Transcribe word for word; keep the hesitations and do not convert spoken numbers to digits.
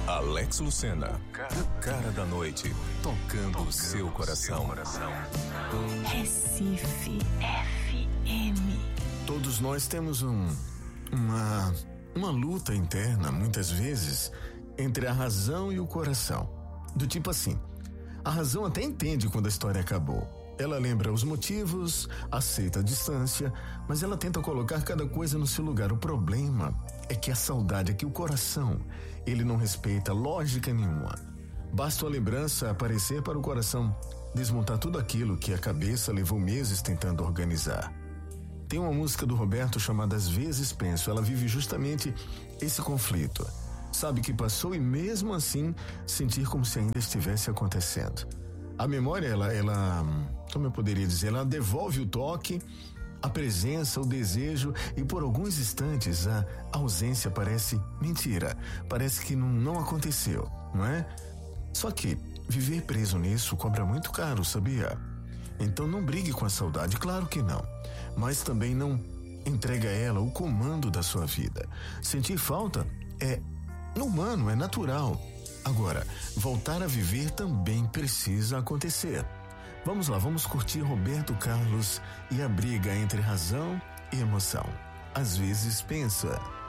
Alex Lucena, o cara da noite, tocando o seu coração. Recife F M. Todos nós temos um, uma, uma luta interna, muitas vezes, entre a razão e o coração. Do tipo assim, a razão até entende quando a história acabou. Ela lembra os motivos, aceita a distância, mas ela tenta colocar cada coisa no seu lugar. O problema é que a saudade, é que o coração, ele não respeita lógica nenhuma. Basta a lembrança aparecer para o coração desmontar tudo aquilo que a cabeça levou meses tentando organizar. Tem uma música do Roberto chamada Às Vezes Penso. Ela vive justamente esse conflito. Sabe que passou e mesmo assim sentir como se ainda estivesse acontecendo. A memória, ela, ela, como eu poderia dizer, ela devolve o toque, a presença, o desejo, e por alguns instantes a ausência parece mentira, parece que não, não aconteceu, não é? Só que viver preso nisso cobra muito caro, sabia? Então não brigue com a saudade, claro que não, mas também não entregue a ela o comando da sua vida. Sentir falta é humano, é natural. Agora, voltar a viver também precisa acontecer. Vamos lá, vamos curtir Roberto Carlos e a briga entre razão e emoção. Às vezes pensa.